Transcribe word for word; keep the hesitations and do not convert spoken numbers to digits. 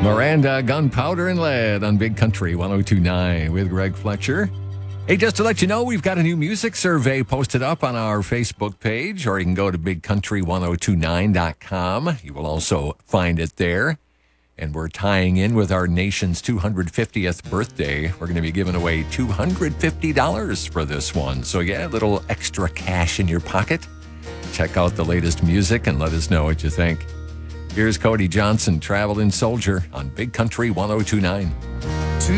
Miranda, Gunpowder and Lead on Big Country one oh two point nine with Greg Fletcher. Hey, just to let you know, we've got a new music survey posted up on our Facebook page, or you can go to big country ten twenty-nine dot com. You will also find it there. And we're tying in with our nation's two hundred fiftieth birthday. We're going to be giving away two hundred fifty dollars for this one. So, yeah, a little extra cash in your pocket. Check out the latest music and let us know what you think. Here's Cody Johnson, Traveling Soldier on Big Country ten twenty-nine.